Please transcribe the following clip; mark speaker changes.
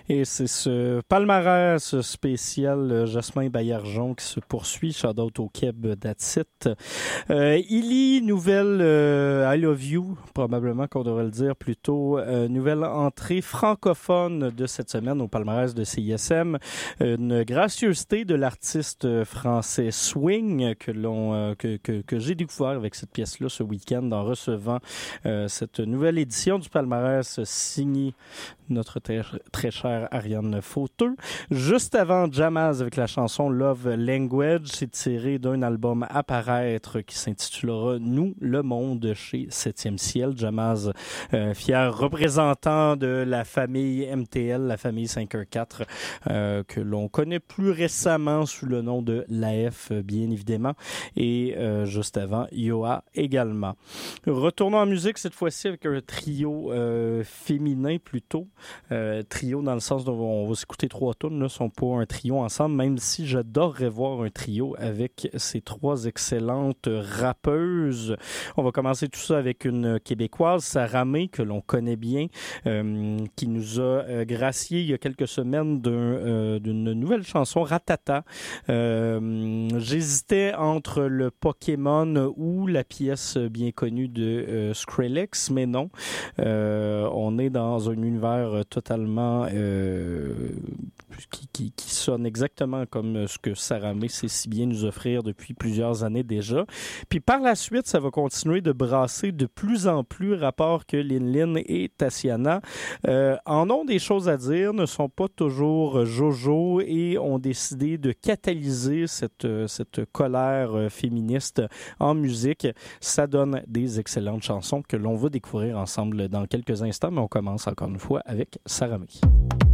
Speaker 1: Et c'est ce palmarès spécial Jasmin Baillargeon qui se poursuit. Shout out au Keb That's It. Illy, nouvelle I Love You, probablement qu'on devrait le dire plutôt. Nouvelle entrée francophone de cette semaine au palmarès de CISM. Une gracieuseté de l'artiste français Swing que j'ai découvert avec cette pièce-là ce week-end en recevant cette nouvelle édition du palmarès signée notre très chère Ariane Fauteux. Juste avant Jamaz avec la chanson Love Language, c'est tiré d'un album à paraître qui s'intitulera Nous, le monde chez 7e Ciel. Jamaz, fier représentant de la famille MTL, la famille 514, que l'on connaît plus récemment sous le nom de l'AF, bien évidemment. Et juste avant, Yoa également. Retournons en musique, cette fois-ci avec un trio féminin plutôt. Trio dans le sens dont on va s'écouter 3 tunes, ne sont pas un trio ensemble, même si j'adorerais voir un trio avec ces 3 excellentes rappeuses. On va commencer tout ça avec une Québécoise, Sarah May, que l'on connaît bien, qui nous a gracié il y a quelques semaines d'une nouvelle chanson, Ratata. J'hésitais entre le Pokémon ou la pièce bien connue de Skrillex, mais non. On est dans un univers totalement qui sonne exactement comme ce que Sarah May sait si bien nous offrir depuis plusieurs années déjà. Puis par la suite, ça va continuer de brasser de plus en plus, rapport que Lin et Tatiana en ont des choses à dire, ne sont pas toujours jojo et ont décidé de catalyser cette colère féministe en musique. Ça donne des excellentes chansons que l'on va découvrir ensemble dans quelques instants, mais on commence encore une fois avec Sarah May.